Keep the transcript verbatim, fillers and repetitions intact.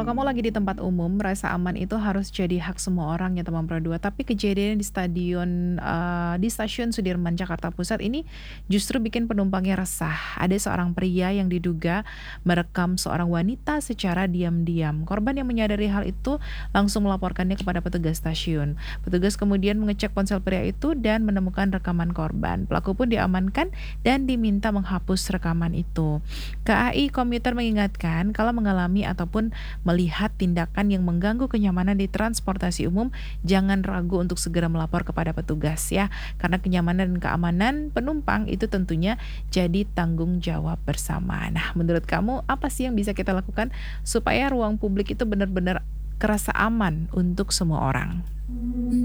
kamu lagi di tempat umum, rasa aman itu harus jadi hak semua orang ya teman Pro dua. Tapi kejadian di stadion eee, di Stasiun Sudirman Jakarta Pusat ini justru bikin penumpangnya resah. Ada seorang pria yang diduga merekam seorang wanita secara diam-diam. Korban yang menyadari hal itu langsung melaporkannya kepada petugas stasiun. Petugas kemudian mengecek ponsel pria itu dan menemukan rekaman korban. Pelaku pun diamankan dan diminta menghapus rekaman itu. K A I Komuter mengingatkan kalau mengalami ataupun melihat tindakan yang mengganggu kenyamanan di transportasi umum, jangan ragu untuk segera melapor kepada petugas ya. Karena kenyamanan dan keamanan penumpang itu tentunya jadi tanggung jawab bersama. Nah, menurut kamu apa sih yang bisa kita lakukan supaya ruang publik itu benar-benar kerasa aman untuk semua orang?